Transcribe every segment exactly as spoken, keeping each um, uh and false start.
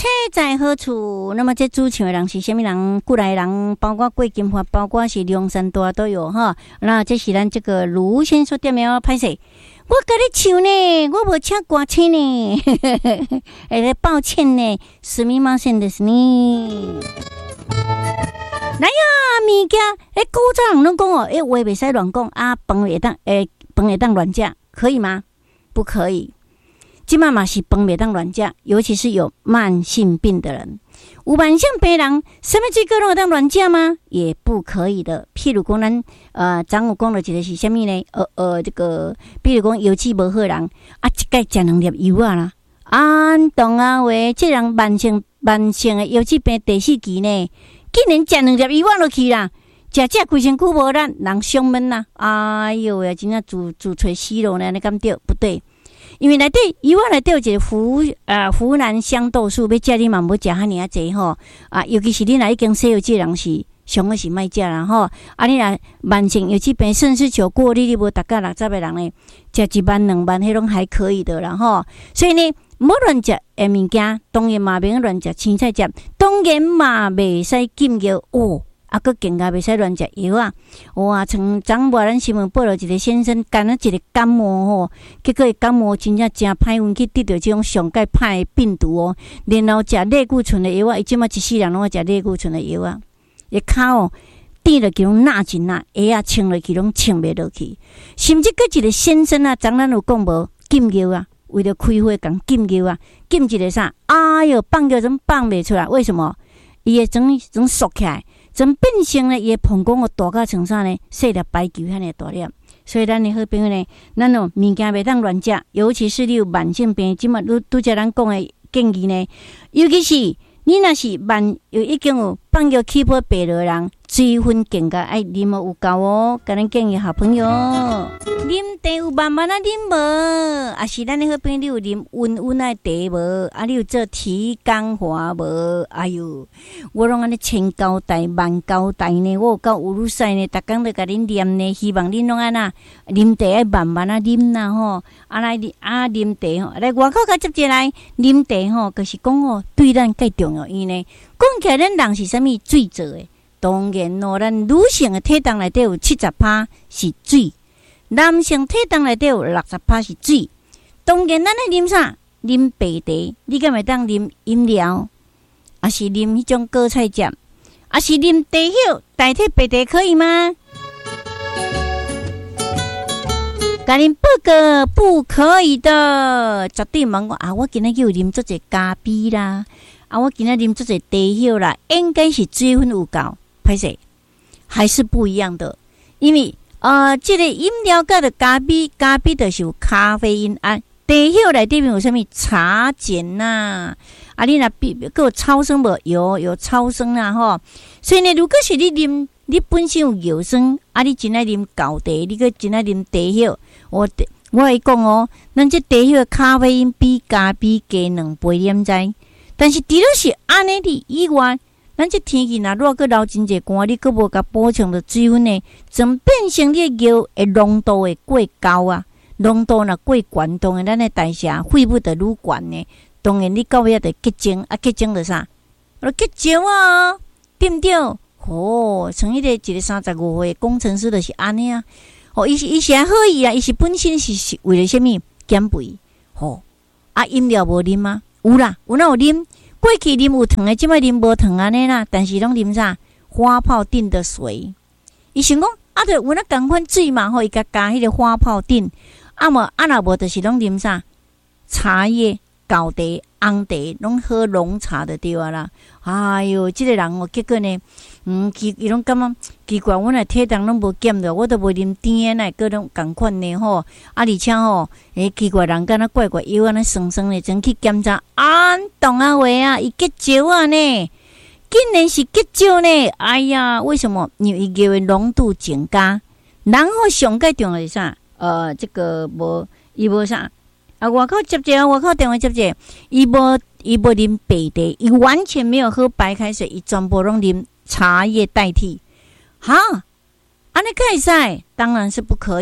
车在何处？那么这主唱的人是什么人？过来人，包括桂金华，包括是梁山多都有哈。那这是咱这个卢先生点名拍摄。我跟你唱呢，我无请歌星呢，哎，抱歉呢，すみませんです呢。来呀，物件，哎，古早人拢讲哦，哎，话袂使乱讲啊，饭会当，哎，饭会当乱食，可以吗？不可以。即马嘛是饭袂当乱食，尤其是有慢性病的人，有慢性病人，什么水果拢会当乱食吗？也不可以的。譬如讲，咱呃，昨有讲了一个是啥物呢？呃呃，这个，比如讲油脂无好人，啊，一盖食两粒油啊啦，啊，懂啊喂，这人慢性慢性的油脂病第四期呢，竟然食两粒油啊落去啦，食食规身躯无力，人伤闷啦，哎哟喂，真正自自吹死路呢，你敢对？不对。因为内底油啊内底有一个湖呃湖南香豆素，要食你嘛无食遐尔啊济吼啊，尤其是你若已经西药剂人是上个是莫食啦吼，啊你若慢性油脂病肾失球过你，你无达到六十个人呢，食一万两万迄拢还可以的啦吼，所以呢，唔好乱食诶物件，当然嘛免乱食青菜汁，当然嘛袂使禁药哦。啊，佮更加袂使乱食药啊！哇，像昨无咱新闻报了一个先生，干了一个感冒吼，结果感冒真正真歹运气，得到这种上介歹的病毒哦。然后食类固醇的药啊，伊即马一世人拢食类固醇的药啊，伊骹哦甜落去拢纳真纳，鞋啊穿落去拢穿袂落去。甚至佮一个先生啊，昨咱有讲无禁药啊，为了开会讲禁药啊，禁一个啥？哎哟，放药怎放袂出来？为什么？伊会总总缩起来。真变成呢，伊膀胱个大到像啥呢？细粒白球遐尼大粒，所以咱的好朋友呢，咱哦物件袂当乱食，尤其是你有慢性病，即马拄拄则咱讲的建议呢，尤其是你若是慢有已经有放药起泡病的人，水分更加爱啉哦有够哦，甲咱建议好朋友，啉茶有慢慢啊啉无，啊是咱的好朋友你有啉温温的茶无？啊你有做提肛滑无？哎哟，我拢安尼千交代万交代呢，我有够有鲁赛呢，逐工都甲恁念呢，希望恁拢安那啉茶爱慢慢啊啉啦吼，啊来啊啉茶吼，来外口甲接起来啉茶吼，就是讲吼对咱介重要，因呢讲起来咱人是啥物水做的？当然咯，咱女性的体重内底有七十趴是水，男性体重内底有六十趴是水。当然，咱咧啉啥？啉白茶，你敢会当啉饮料？还是啉迄种果菜汁？还是啉茶叶代替白茶可以吗？甲恁报告不可以的，绝对茫讲啊！我今日有啉做者咖啡啦，啊，我今日啉做者茶叶啦，应该是水分有够。拍摄还是不一样的，因为呃，这个饮料甲的咖啡，咖啡就是有咖啡因啊，茶叶内底面有啥物茶碱呐、啊？啊，你若比个有超生无？有有超生啊吼。所以呢，如果是你啉，你本身有药酸，啊，你真爱啉高茶，你个真爱啉茶叶，我我会讲哦，咱这茶叶咖啡因比咖啡加两倍点在，但是除了是安尼的以外。咱这天气若热，个流真济寒，你个无甲补充的水分呢，怎变成你的药的浓度会过高啊？浓度若过悬，当然咱的代谢肺部的愈悬呢。当然你到尾得结晶啊，结晶就啥？我结石啊，对不对？哦，像迄个一个三十五岁工程师就是安尼啊。哦，伊是伊是还可以啊，伊是本身是是为了什么减肥？哦，啊饮料无啉吗？有啦，有哪有啉？过去啉有糖的，即摆啉无糖安尼啦，但是拢啉啥花泡定的水。伊想讲啊，着有那共款水嘛，吼，伊甲加迄个花泡定，啊无啊若无，就是拢啉啥茶叶、高茶、红茶，拢喝浓茶的对啊啦。哎哟，即、這個人哦，结果呢，嗯，伊伊拢感觉奇怪，阮诶体重拢无减着，我都无啉甜诶，个拢共款呢吼。啊，而且吼，诶，奇怪人敢若怪怪腰安尼酸酸诶，真去检查，啊，懂啊话啊，伊结石啊呢，竟然是结石呢！哎呀，为什么？因为伊药诶浓度增加，然后上介重要是啥？呃，这个无，伊无啥。啊，外口接者，外口电话接者，伊无伊无啉白茶，伊完全没有喝白开水，伊全部拢啉茶叶代替。哈，安尼可以使？当然是不可以啊！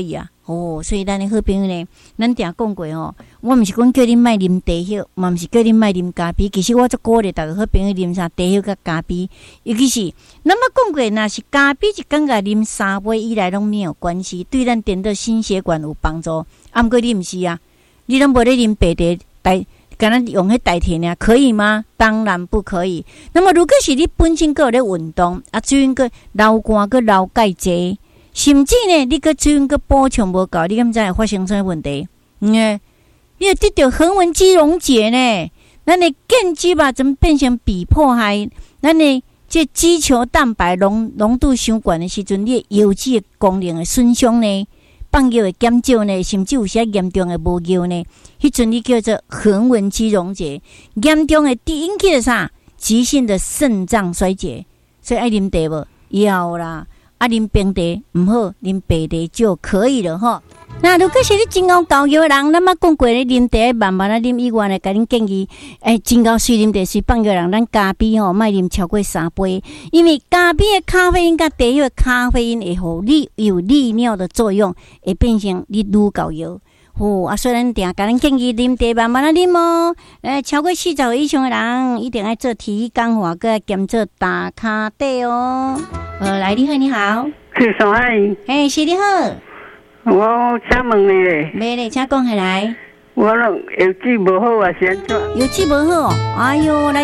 哦，所以咱的好朋友呢，咱定讲过哦，我毋是讲叫恁莫啉茶叶，嘛毋是叫恁莫啉咖啡。其实我足鼓励逐个好朋友啉啥茶叶甲咖啡，尤其是咱捌讲过，若是咖啡一工甲啉三杯以来拢没有关系，对咱点的心血管有帮助。啊，毋过你毋是啊，你拢无咧啉白茶代，敢若用迄代替呢？可以吗？当然不可以。那么如果是你本身个有咧运动，啊，最近个流汗个流钙济。甚至呢，你个水分个补充无够，你敢知会发生啥问题？嗯，你会得到横纹肌溶解呢？咱的腱肌吧，怎么变成被迫害？咱的这肌球蛋白浓浓度伤悬的时阵，你油脂的功能的损伤呢，放尿的减少呢，甚至有些严重的无尿呢，迄阵你叫做横纹肌溶解，严重的引起的啥？急性的肾脏衰竭，所以爱啉茶无？要啦。啊，啉冰茶唔好，啉白茶就可以了哈。那如果是你真够高油的人，咱嘛讲过咧，啉茶慢慢啊啉以外呢，甲恁建议，诶、欸，真够水啉茶水放个人，咱咖啡吼，莫啉超过三杯，因为咖啡的咖啡因甲茶叶的咖啡因会互你有利尿的作用，会变成你愈高油。哦，啊，虽然定甲咱建议啉茶慢慢啊啉哦，诶，超过四十岁以上的人一定要做体育讲话，佮兼做打卡底哦。呃，来，你好，你好， 是上海。 嘿，是你好， 我请问你咧， 没咧，请讲下来。 我拢邮寄无好啊，是安怎？ 邮寄无好，哎哟，来。